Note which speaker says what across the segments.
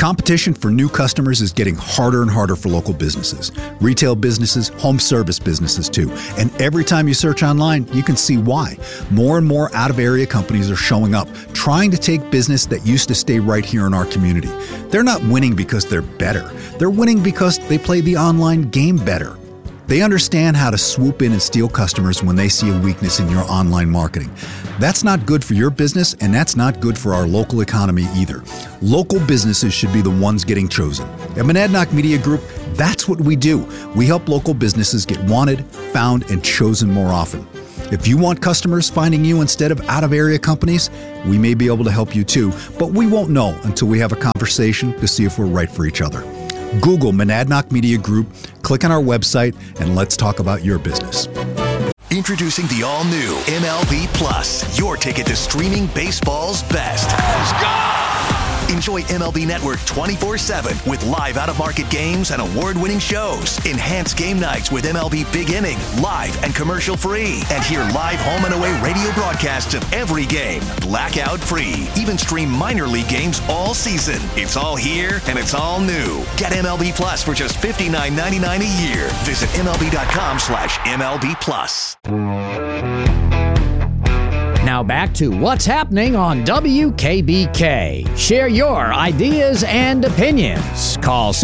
Speaker 1: Competition for new customers is getting harder and harder for local businesses, retail businesses, home service businesses too. And every time you search online, you can see why. More and more out-of-area companies are showing up, trying to take business that used to stay right here in our community. They're not winning because they're better. They're winning because they play the online game better. They understand how to swoop in and steal customers when they see a weakness in your online marketing. That's not good for your business, and that's not good for our local economy either. Local businesses should be the ones getting chosen. At Monadnock Media Group, that's what we do. We help local businesses get wanted, found, and chosen more often. If you want customers finding you instead of out-of-area companies, we may be able to help you too, but we won't know until we have a conversation to see if we're right for each other. Google Monadnock Media Group, click on our website, and let's talk about your business.
Speaker 2: Introducing the all-new MLB Plus, your ticket to streaming baseball's best. Let's go! Enjoy MLB Network 24/7 with live out-of-market games and award-winning shows. Enhance game nights with MLB Big Inning, live and commercial-free. And hear live home and away radio broadcasts of every game, blackout-free. Even stream minor league games all season. It's all here and it's all new. Get MLB Plus for just $59.99 a year. Visit MLB.com/MLB Plus.
Speaker 3: Now back to what's happening on WKBK. Share your ideas and opinions. Call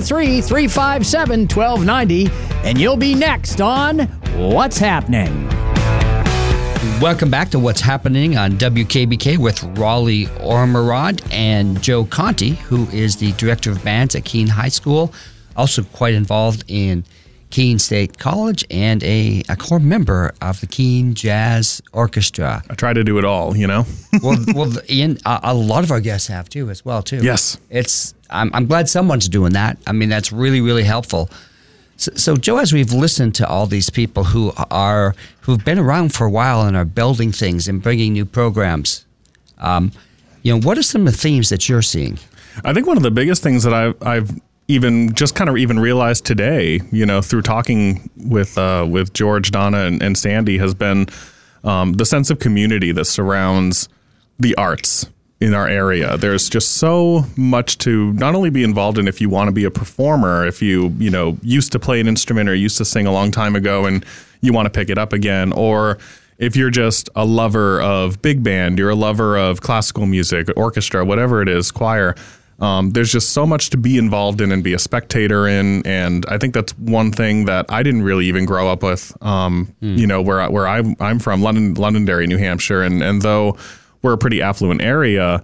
Speaker 3: 603-357-1290 and you'll be next on What's Happening.
Speaker 4: Welcome back to What's Happening on WKBK with Raleigh Ormerod and Joe Conti, who is the director of bands at Keene High School, also quite involved in Keene State College, and a core member of the Keene Jazz Orchestra.
Speaker 5: I try to do it all, you know.
Speaker 4: well, Ian, a lot of our guests have too, as well, too.
Speaker 5: Yes,
Speaker 4: I'm glad someone's doing that. I mean, that's really, really helpful. So, Joe, as we've listened to all these people who've been around for a while and are building things and bringing new programs, what are some of the themes that you're seeing?
Speaker 5: I think one of the biggest things that I've even realized today, through talking with George, Donna, and Sandy, has been the sense of community that surrounds the arts in our area. There's just so much to not only be involved in if you want to be a performer, if you used to play an instrument or used to sing a long time ago and you want to pick it up again, or if you're just a lover of big band, you're a lover of classical music, orchestra, whatever it is, choir. There's just so much to be involved in and be a spectator in, and I think that's one thing that I didn't really even grow up with. Where I'm from, Londonderry, New Hampshire, and though we're a pretty affluent area,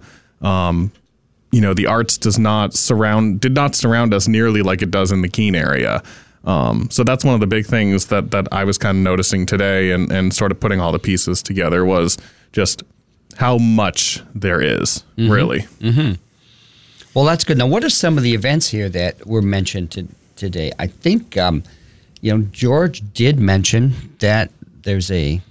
Speaker 5: the arts did not surround us nearly like it does in the Keene area. So that's one of the big things that I was kind of noticing today, and sort of putting all the pieces together was just how much there is, really.
Speaker 4: Mm-hmm. Well, that's good. Now, what are some of the events here that were mentioned today? I think, George did mention that there's he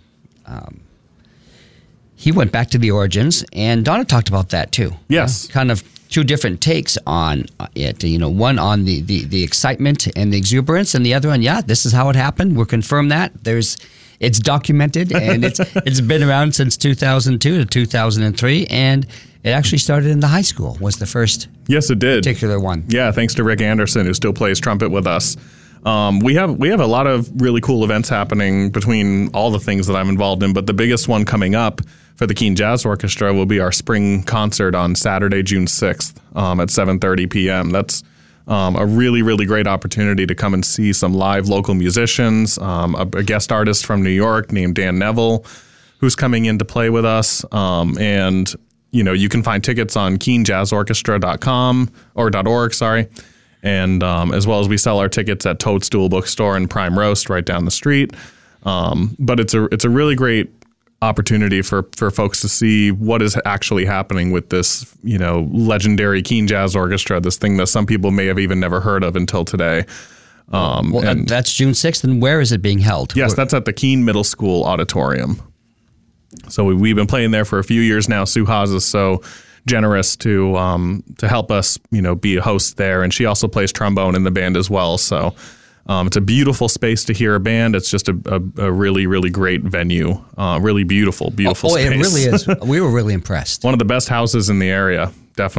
Speaker 4: went back to the origins, and Donna talked about that too.
Speaker 5: Yes.
Speaker 4: Kind of two different takes on it. One on the excitement and the exuberance, and the other one, this is how it happened. We'll confirm that. It's documented, and it's been around since 2002 to 2003, and it actually started in the high school, was the first
Speaker 5: Yes, it did.
Speaker 4: particular one.
Speaker 5: Yeah, thanks to Rick Anderson, who still plays trumpet with us. We have a lot of really cool events happening between all the things that I'm involved in, but the biggest one coming up for the Keene Jazz Orchestra will be our spring concert on Saturday, June 6th at 7:30 p.m. That's a really, really great opportunity to come and see some live local musicians, a guest artist from New York named Dan Neville, who's coming in to play with us, and you can find tickets on KeeneJazzOrchestra.com or .org, and as well as we sell our tickets at Toadstool Bookstore and Prime Roast right down the street. But it's a really great opportunity for folks to see what is actually happening with this, legendary Keene Jazz Orchestra, this thing that some people may have even never heard of until today.
Speaker 4: That's June 6th, and where is it being held?
Speaker 5: Yes, that's at the Keene Middle School Auditorium. So we've been playing there for a few years now. Sue Haas is so generous to help us, be a host there, and she also plays trombone in the band as well. So it's a beautiful space to hear a band. It's just a really, really great venue. Really beautiful space.
Speaker 4: It really is. We were really impressed.
Speaker 5: One of the best houses in the area, definitely.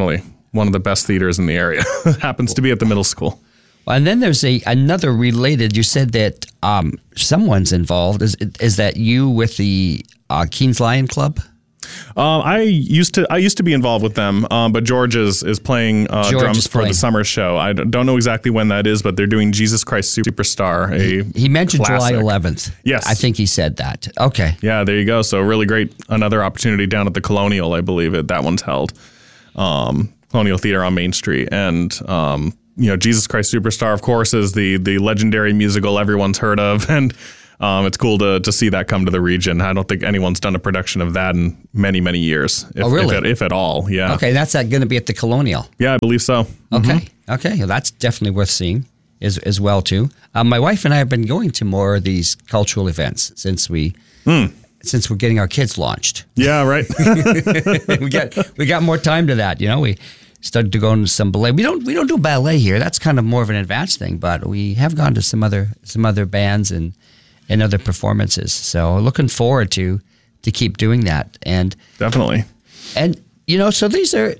Speaker 5: one of the best theaters in the area. Happens to be at the middle school.
Speaker 4: And then there's another related. You said that someone's involved. Is that you with the Keens Lion Club?
Speaker 5: I used to be involved with them, but George is playing drums for the summer show. I don't know exactly when that is, but they're doing Jesus Christ Superstar.
Speaker 4: He mentioned
Speaker 5: classic.
Speaker 4: July 11th.
Speaker 5: Yes,
Speaker 4: I think he said that. Okay.
Speaker 5: Yeah, there you go. So really great. Another opportunity down at the Colonial, I believe that one's held. Colonial Theater on Main Street, and Jesus Christ Superstar, of course, is the legendary musical everyone's heard of, and it's cool to see that come to the region. I don't think anyone's done a production of that in many, many years. If at all, yeah.
Speaker 4: Okay, that's going to be at the Colonial.
Speaker 5: Yeah, I believe so.
Speaker 4: Okay, okay, well, that's definitely worth seeing as well too. My wife and I have been going to more of these cultural events since we're getting our kids launched.
Speaker 5: Yeah, right.
Speaker 4: we got more time to that. We started to go into some ballet. We don't do ballet here. That's kind of more of an advanced thing, but we have gone to some other bands and other performances. So looking forward to keep doing that. And
Speaker 5: definitely.
Speaker 4: And so these are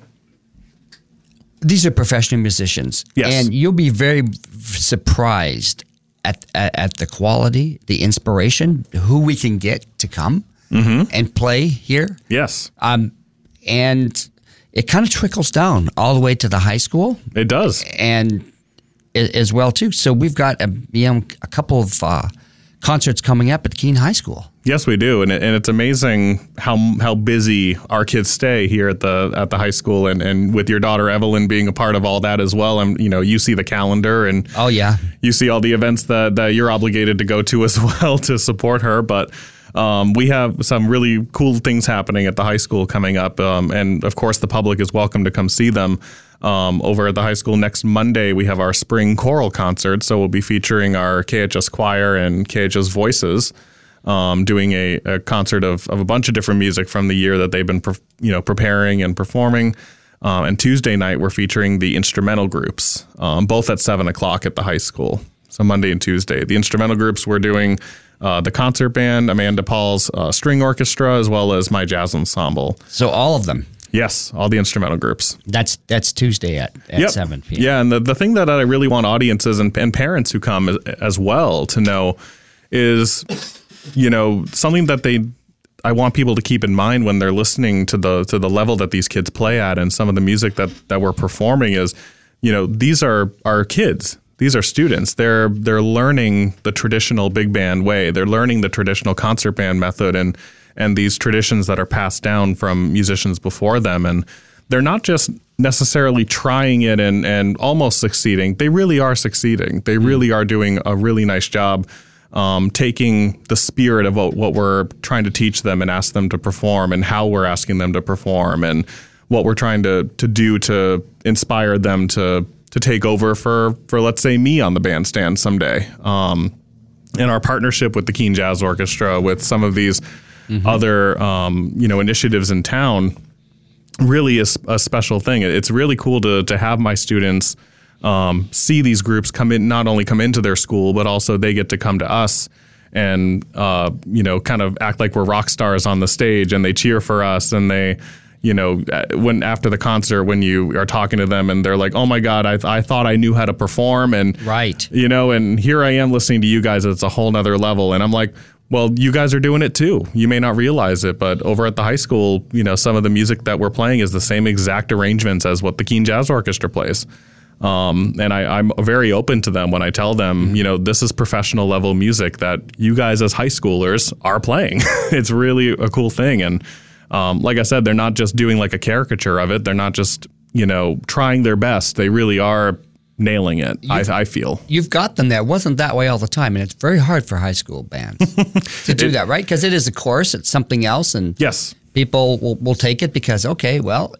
Speaker 4: professional musicians.
Speaker 5: Yes.
Speaker 4: And you'll be very surprised at the quality, the inspiration, who we can get to come and play here.
Speaker 5: Yes.
Speaker 4: And it kind of trickles down all the way to the high school.
Speaker 5: It does.
Speaker 4: And as well, too. So we've got a couple of concerts coming up at Keene High School.
Speaker 5: Yes, we do, and it's amazing how busy our kids stay here at the high school, and with your daughter Evelyn being a part of all that as well. And you see the calendar, and
Speaker 4: oh yeah,
Speaker 5: you see all the events that you're obligated to go to as well to support her. But we have some really cool things happening at the high school coming up, and of course the public is welcome to come see them. Over at the high school next Monday, we have our spring choral concert. So we'll be featuring our KHS choir and KHS voices, doing a concert of a bunch of different music from the year that they've been preparing and performing. And Tuesday night, we're featuring the instrumental groups, both at 7:00 at the high school. So Monday and Tuesday. The instrumental groups, we're doing the concert band, Amanda Paul's string orchestra, as well as my jazz ensemble.
Speaker 4: So all of them.
Speaker 5: Yes, all the instrumental groups.
Speaker 4: That's Tuesday at 7 p.m.
Speaker 5: Yeah, and the thing that I really want audiences and parents who come as well to know is, something that I want people to keep in mind when they're listening to the level that these kids play at, and some of the music that we're performing is, these are our kids. These are students. They're learning the traditional big band way. They're learning the traditional concert band method and these traditions that are passed down from musicians before them. And they're not just necessarily trying it and almost succeeding. They really are succeeding. They really are doing a really nice job taking the spirit of what we're trying to teach them and ask them to perform, and how we're asking them to perform, and what we're trying to do to inspire them to take over for let's say me on the bandstand someday. In our partnership with the Keene Jazz Orchestra, with some of these other initiatives in town, really is a special thing. It's really cool to have my students see these groups not only come into their school, but also they get to come to us and kind of act like we're rock stars on the stage, and they cheer for us, and they when after the concert, when you are talking to them and they're like, oh my God, I thought I knew how to perform, and
Speaker 4: right,
Speaker 5: and here I am listening to you guys, it's a whole nother level. And I'm like, well, you guys are doing it too. You may not realize it, but over at the high school, some of the music that we're playing is the same exact arrangements as what the Keene Jazz Orchestra plays. And I'm very open to them when I tell them, this is professional level music that you guys as high schoolers are playing. It's really a cool thing. And like I said, they're not just doing like a caricature of it. They're not just, trying their best. They really are nailing it, I feel.
Speaker 4: You've got them there. It wasn't that way all the time, and it's very hard for high school bands to do that, right? Because it is a course, it's something else, and
Speaker 5: yes,
Speaker 4: people will take it because, okay, well,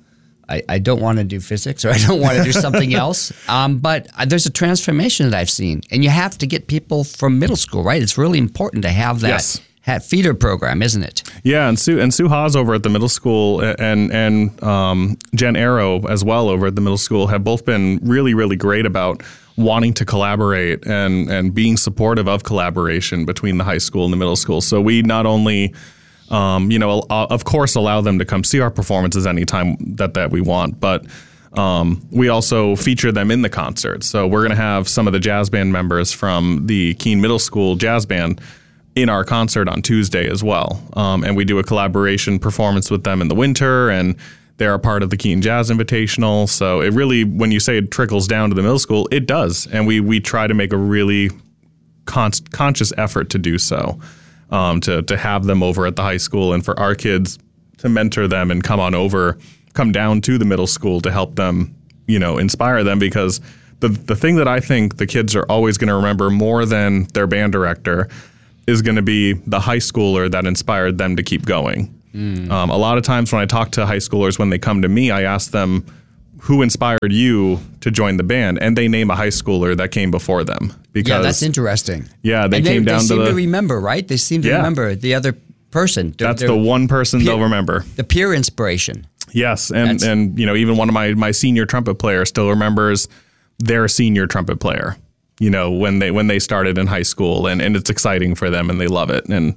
Speaker 4: I don't want to do physics, or I don't want to do something else. But there's a transformation that I've seen, and you have to get people from middle school, right? It's really important to have that.
Speaker 5: Yes.
Speaker 4: Feeder program, isn't it?
Speaker 5: Yeah, and Sue Haas over at the middle school and Jen Arrow as well over at the middle school have both been really, really great about wanting to collaborate and being supportive of collaboration between the high school and the middle school. So we not only, of course, allow them to come see our performances anytime that we want, but we also feature them in the concert. So we're going to have some of the jazz band members from the Keene Middle School Jazz Band in our concert on Tuesday as well. And we do a collaboration performance with them in the winter, and they're a part of the Keene Jazz Invitational. So it really, when you say it trickles down to the middle school, it does. And we try to make a really conscious effort to do so, to have them over at the high school, and for our kids to mentor them and come down to the middle school to help them, inspire them, because the thing that I think the kids are always going to remember more than their band director is going to be the high schooler that inspired them to keep going. A lot of times when I talk to high schoolers, when they come to me, I ask them, who inspired you to join the band? And they name a high schooler that came before them. Because,
Speaker 3: that's interesting.
Speaker 5: Yeah, they came down to
Speaker 3: They seem to remember, right? They seem to remember the other person.
Speaker 5: That's the one person they'll remember.
Speaker 3: The peer inspiration.
Speaker 5: Yes, and even one of my senior trumpet players still remembers their senior trumpet player, when they started in high school, and it's exciting for them and they love it. And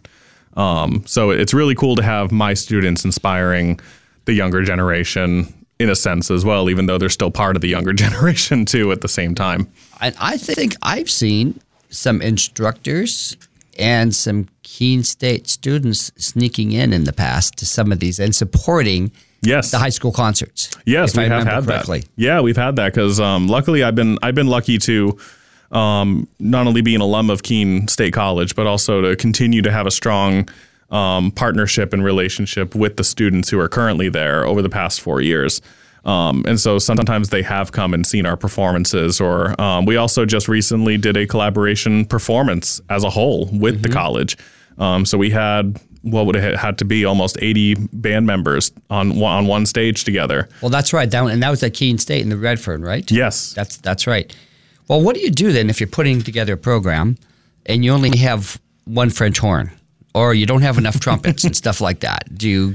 Speaker 5: so it's really cool to have my students inspiring the younger generation in a sense as well, even though they're still part of the younger generation too at the same time.
Speaker 3: And I think I've seen some instructors and some Keene State students sneaking in the past to some of these and supporting the high school concerts.
Speaker 5: Yes, we have had
Speaker 3: correctly.
Speaker 5: That. Yeah, we've had that because luckily I've been lucky to not only be an alum of Keene State College, but also to continue to have a strong partnership and relationship with the students who are currently there over the past 4 years. And so sometimes they have come and seen our performances, or we also just recently did a collaboration performance as a whole with the college. So we had what would have had to be almost 80 band members on one stage together.
Speaker 3: Well, that's right. And that was at Keene State in the Redfern, right?
Speaker 5: Yes.
Speaker 3: That's right. Well, what do you do then if you're putting together a program and you only have one French horn, or you don't have enough trumpets and stuff like that? Do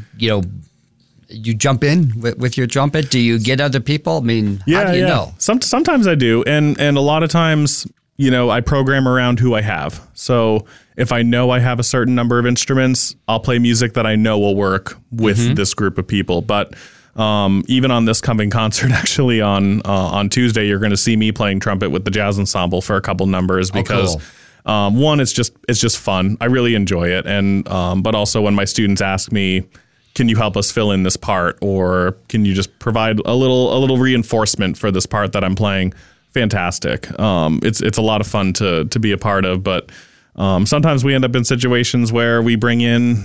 Speaker 3: you jump in with your trumpet? Do you get other people? I mean, how do you know?
Speaker 5: Sometimes I do. And a lot of times, I program around who I have. So if I know I have a certain number of instruments, I'll play music that I know will work with this group of people. But even on this coming concert, actually on Tuesday, you're going to see me playing trumpet with the jazz ensemble for a couple numbers because one, it's just fun. I really enjoy it. And but also when my students ask me, can you help us fill in this part, or can you just provide a little reinforcement for this part that I'm playing? Fantastic. It's a lot of fun to be a part of, but sometimes we end up in situations where we're bringing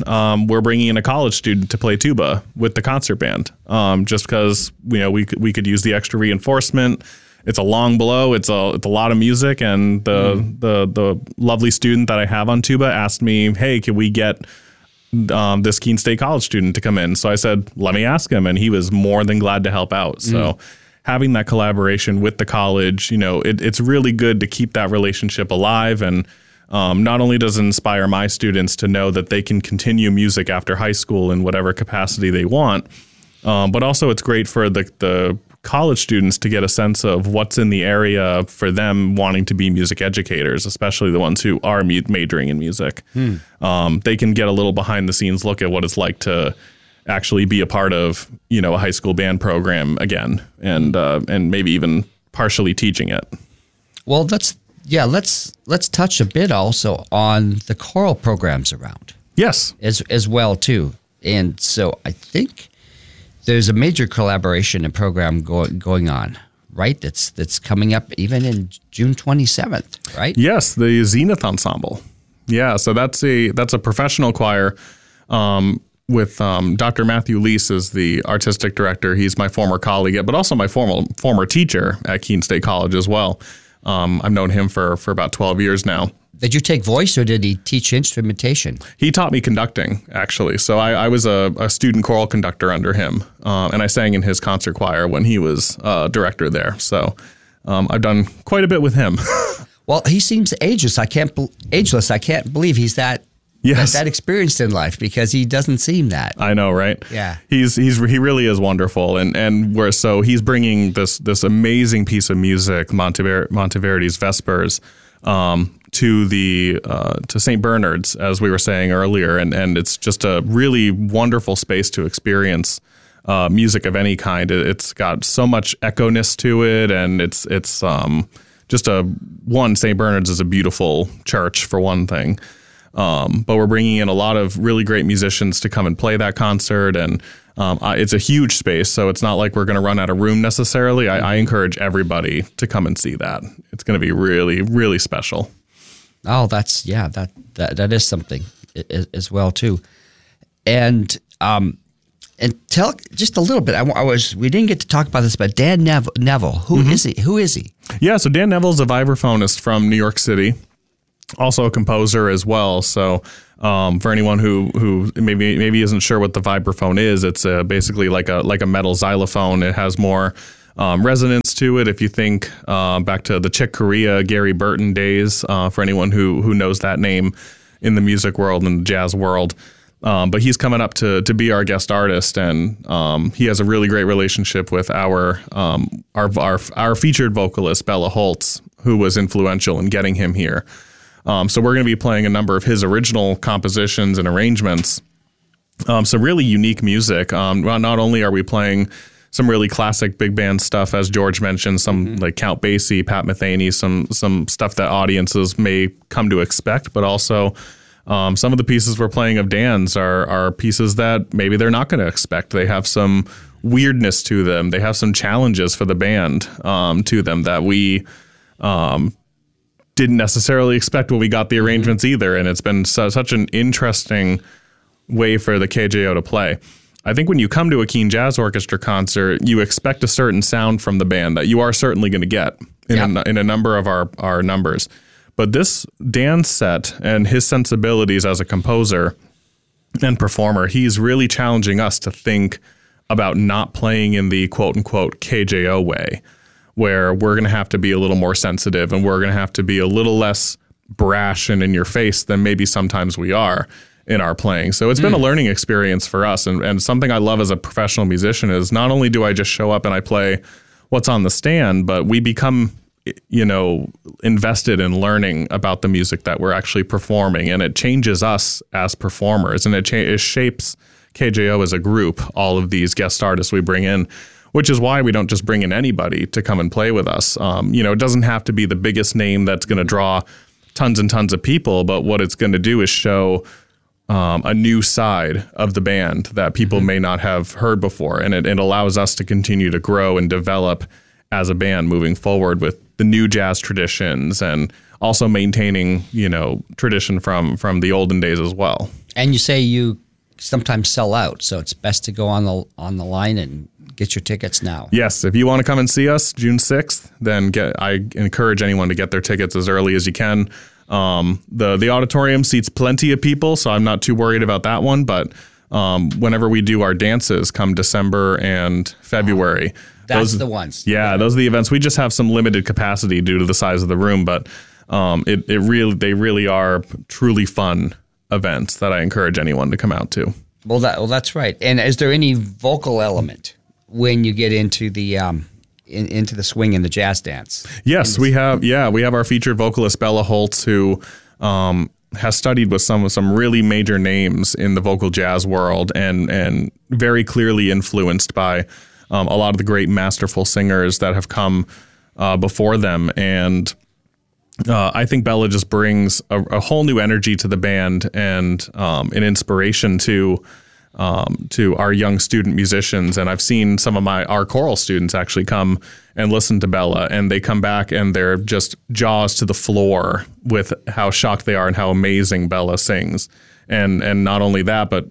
Speaker 5: in a college student to play tuba with the concert band, just because we could use the extra reinforcement. It's a long blow. It's a lot of music, and the lovely student that I have on tuba asked me, "Hey, can we get this Keene State College student to come in?" So I said, "Let me ask him," and he was more than glad to help out. So having that collaboration with the college, it's really good to keep that relationship alive, and not only does it inspire my students to know that they can continue music after high school in whatever capacity they want, but also it's great for the college students to get a sense of what's in the area for them wanting to be music educators, especially the ones who are majoring in music. They can get a little behind the scenes look at what it's like to actually be a part of, a high school band program again, and maybe even partially teaching it.
Speaker 3: Well, let's touch a bit also on the choral programs around.
Speaker 5: Yes.
Speaker 3: As well too. And so I think there's a major collaboration and program going on, right? That's coming up even in June 27th, right?
Speaker 5: Yes, the Zenith Ensemble. Yeah, so that's a professional choir with Dr. Matthew Lease as the artistic director. He's my former colleague, but also my former teacher at Keene State College as well. I've known him for about 12 years now.
Speaker 3: Did you take voice, or did he teach instrumentation?
Speaker 5: He taught me conducting, actually. So I was a student choral conductor under him, and I sang in his concert choir when he was director there. So I've done quite a bit with him.
Speaker 3: Well, he seems ageless. I can't believe he's that experienced in life, because he doesn't seem that.
Speaker 5: I know, right?
Speaker 3: Yeah.
Speaker 5: He really is wonderful, and so he's bringing this amazing piece of music, Monteverdi's Vespers, to St. Bernard's, as we were saying earlier, and it's just a really wonderful space to experience music of any kind. It's got so much echo-ness to it, and it's just St. Bernard's is a beautiful church for one thing. But we're bringing in a lot of really great musicians to come and play that concert, and it's a huge space, so it's not like we're going to run out of room necessarily. I encourage everybody to come and see that. It's going to be really, really special.
Speaker 3: Oh, that is something as well too, and tell just a little bit. We didn't get to talk about this, but Dan Neville, who is he? Who is he?
Speaker 5: Yeah, so Dan Neville's a vibraphonist from New York City, also a composer as well. So for anyone who maybe isn't sure what the vibraphone is, it's basically like a metal xylophone. It has more resonance to it. If you think back to the Chick Corea, Gary Burton days, for anyone who knows that name in the music world and the jazz world. But he's coming up to be our guest artist, and he has a really great relationship with our featured vocalist, Bella Holtz, who was influential in getting him here. So we're going to be playing a number of his original compositions and arrangements. Some really unique music. Not only are we playing some really classic big band stuff, as George mentioned, some like Count Basie, Pat Metheny, some stuff that audiences may come to expect, but also some of the pieces we're playing of Dan's are pieces that maybe they're not going to expect. They have some weirdness to them. They have some challenges for the band to them that we didn't necessarily expect when we got the arrangements either. And it's been such an interesting way for the KJO to play. I think when you come to a Keene Jazz Orchestra concert, you expect a certain sound from the band that you are certainly going to get in a number of our numbers. But this Dan set and his sensibilities as a composer and performer, he's really challenging us to think about not playing in the quote-unquote KJO way, where we're going to have to be a little more sensitive and we're going to have to be a little less brash and in your face than maybe sometimes we are in our playing. So it's been a learning experience for us. And something I love as a professional musician is not only do I just show up and I play what's on the stand, but we become, invested in learning about the music that we're actually performing. And it changes us as performers, and it shapes KJO as a group, all of these guest artists we bring in, which is why we don't just bring in anybody to come and play with us. It doesn't have to be the biggest name that's going to draw tons and tons of people, but what it's going to do is show a new side of the band that people may not have heard before. And it allows us to continue to grow and develop as a band moving forward with the new jazz traditions and also maintaining, tradition from the olden days as well. And
Speaker 3: you say you sometimes sell out, so it's best to go on the line and get your tickets now.
Speaker 5: Yes, if you want to come and see us June 6th, then I encourage anyone to get their tickets as early as you can. The auditorium seats plenty of people, so I'm not too worried about that one. But whenever we do our dances come December and February,
Speaker 3: those are the ones.
Speaker 5: Yeah, those are the events. We just have some limited capacity due to the size of the room, but they really are truly fun events that I encourage anyone to come out to.
Speaker 3: Well, that's right. And is there any vocal element when you get into the into the swing and the jazz dance?
Speaker 5: Yes, we have our featured vocalist Bella Holtz, who has studied with some really major names in the vocal jazz world and very clearly influenced by a lot of the great masterful singers that have come before them. And I think Bella just brings a whole new energy to the band and an inspiration to our young student musicians. And I've seen some of our choral students actually come and listen to Bella, and they come back and they're just jaws to the floor with how shocked they are and how amazing Bella sings. And not only that, but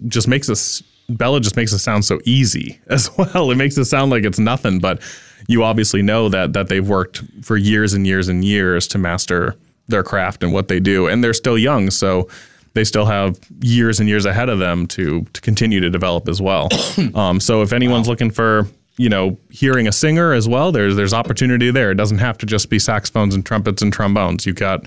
Speaker 5: Bella just makes it sound so easy as well. It makes it sound like it's nothing, but you obviously know that they've worked for years and years and years to master their craft and what they do. And they're still young, so they still have years and years ahead of them to continue to develop as well. So if anyone's looking for, hearing a singer as well, there's opportunity there. It doesn't have to just be saxophones and trumpets and trombones. You've got,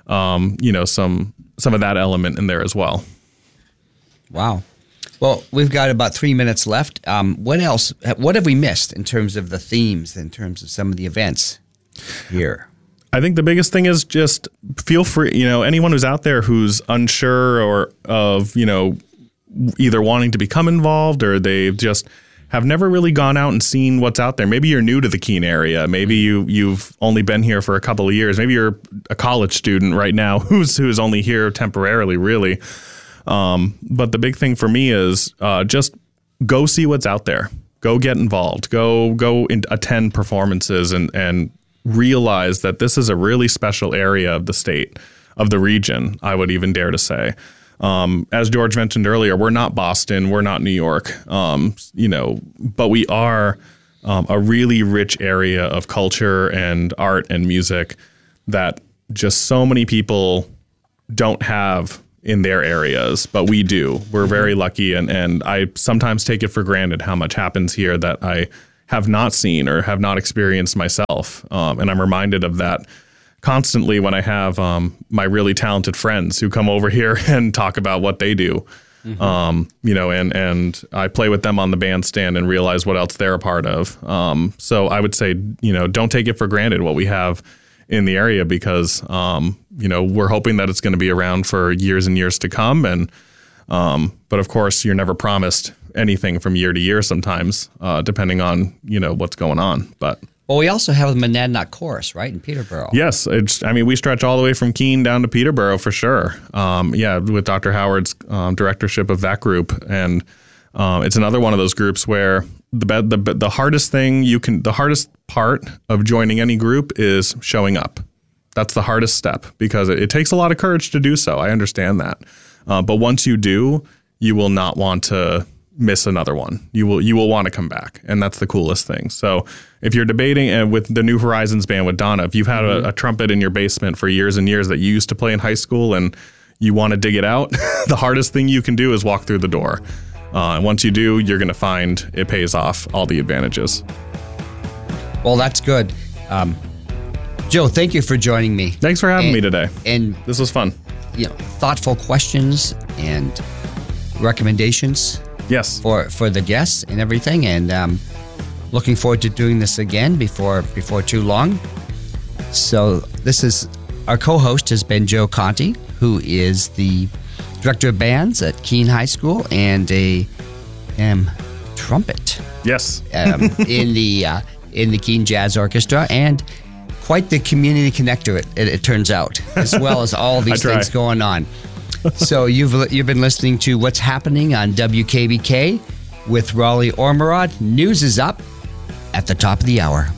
Speaker 5: some of that element in there as well.
Speaker 3: Wow. Well, we've got about 3 minutes left. What else? What have we missed in terms of the themes, in terms of some of the events here?
Speaker 5: I think the biggest thing is just feel free, anyone who's out there who's unsure or of, either wanting to become involved or they've just have never really gone out and seen what's out there. Maybe you're new to the Keene area. Maybe you've only been here for a couple of years. Maybe you're a college student right now who's only here temporarily, really. But the big thing for me is just go see what's out there. Go get involved. Go attend performances and realize that this is a really special area of the state, of the region, I would even dare to say. As George mentioned earlier, we're not Boston, we're not New York, but we are a really rich area of culture and art and music that just so many people don't have in their areas, but we do. We're very lucky, and I sometimes take it for granted how much happens here that I have not seen or have not experienced myself, and I'm reminded of that constantly when I have my really talented friends who come over here and talk about what they do. And I play with them on the bandstand and realize what else they're a part of. So I would say, don't take it for granted what we have in the area, because, we're hoping that it's going to be around for years and years to come. And, but of course you're never promised anything from year to year sometimes, depending on, what's going on. But
Speaker 3: well, we also have the Monadnock Chorus, right, in Peterborough.
Speaker 5: Yes. We stretch all the way from Keene down to Peterborough for sure. With Dr. Howard's directorship of that group. And it's another one of those groups where the hardest part of joining any group is showing up. That's the hardest step, because it takes a lot of courage to do so. I understand that. But once you do, you will not want to miss another one. You will want to come back, and that's the coolest thing. So if you're debating with the New Horizons band with Donna, if you've had a trumpet in your basement for years and years that you used to play in high school and you want to dig it out, the hardest thing you can do is walk through the door. And once you do, you're going to find it pays off all the advantages.
Speaker 3: Well, that's good. Joe, thank you for joining me.
Speaker 5: Thanks for having me today.
Speaker 3: And
Speaker 5: this was fun.
Speaker 3: Thoughtful questions and recommendations.
Speaker 5: Yes.
Speaker 3: For the guests and everything, and looking forward to doing this again before too long. So this is our co-host has been Joe Conti, who is the director of bands at Keene High School and a trumpet.
Speaker 5: Yes.
Speaker 3: in the Keene Jazz Orchestra, and quite the community connector. It turns out, as well as all these things going on. So you've been listening to What's Happening on WKBK with Raleigh Ormerod. News is up at the top of the hour.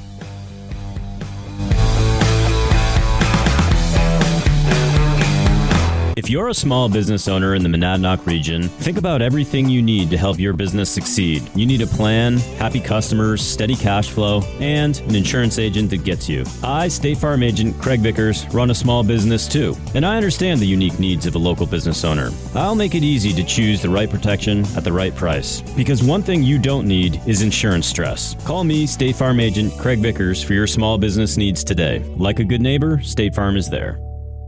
Speaker 6: If you're a small business owner in the Monadnock region, think about everything you need to help your business succeed. You need a plan, happy customers, steady cash flow, and an insurance agent that gets you. I, State Farm Agent Craig Vickers, run a small business too, and I understand the unique needs of a local business owner. I'll make it easy to choose the right protection at the right price, because one thing you don't need is insurance stress. Call me, State Farm Agent Craig Vickers, for your small business needs today. Like a good neighbor, State Farm is there.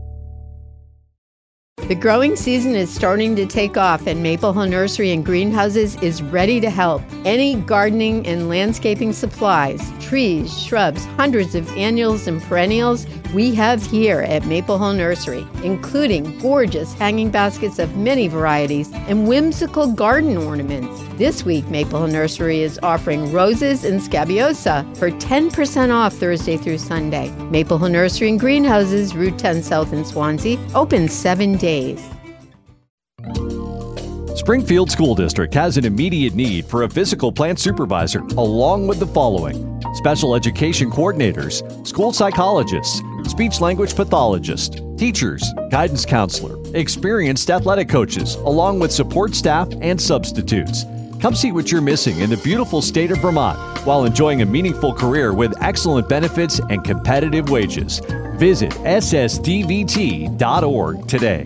Speaker 7: The growing season is starting to take off, and Maple Hill Nursery and Greenhouses is ready to help. Any gardening and landscaping supplies, trees, shrubs, hundreds of annuals and perennials we have here at Maple Hill Nursery, including gorgeous hanging baskets of many varieties and whimsical garden ornaments. This week, Maple Hill Nursery is offering roses and scabiosa for 10% off Thursday through Sunday. Maple Hill Nursery and Greenhouses, Route 10 South in Swansea, open 7 days.
Speaker 8: Springfield School District has an immediate need for a physical plant supervisor, along with the following: special education coordinators, school psychologists, speech-language pathologists, teachers, guidance counselor, experienced athletic coaches, along with support staff and substitutes. Come see what you're missing in the beautiful state of Vermont while enjoying a meaningful career with excellent benefits and competitive wages. Visit ssdvt.org today.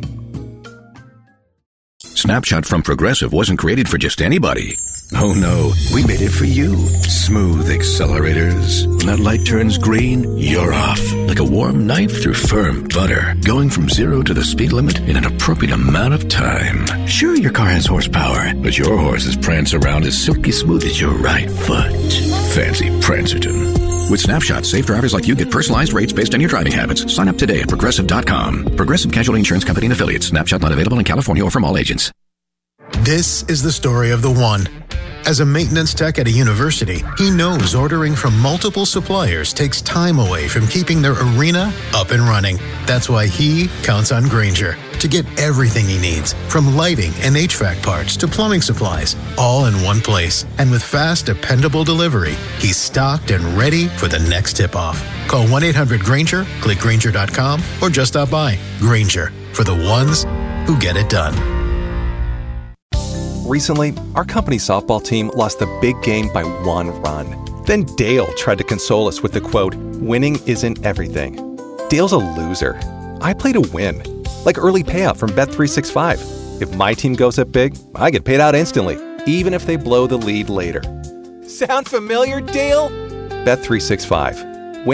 Speaker 9: Snapshot from Progressive wasn't created for just anybody. Oh no, we made it for you. Smooth accelerators. When that light turns green, you're off. Like a warm knife through firm butter. Going from 0 to the speed limit in an appropriate amount of time. Sure, your car has horsepower, but your horses prance around as silky smooth as your right foot. Fancy Prancerton. With Snapshot, safe drivers like you get personalized rates based on your driving habits. Sign up today at Progressive.com. Progressive Casualty Insurance Company and Affiliates. Snapshot not available in California or from all agents.
Speaker 10: This is the story of the one. As a maintenance tech at a university, he knows ordering from multiple suppliers takes time away from keeping their arena up and running. That's why he counts on Grainger to get everything he needs, from lighting and HVAC parts to plumbing supplies, all in one place. And with fast, dependable delivery, he's stocked and ready for the next tip-off. Call 1-800-GRAINGER, click Grainger.com, or just stop by. Grainger, for the ones who get it done.
Speaker 11: Recently, our company softball team lost the big game by 1 run. Then Dale tried to console us with the quote, "Winning isn't everything." Dale's a loser. I play to win. Like early payout from Bet365. If my team goes up big, I get paid out instantly, even if they blow the lead later. Sound familiar, Dale? Bet365.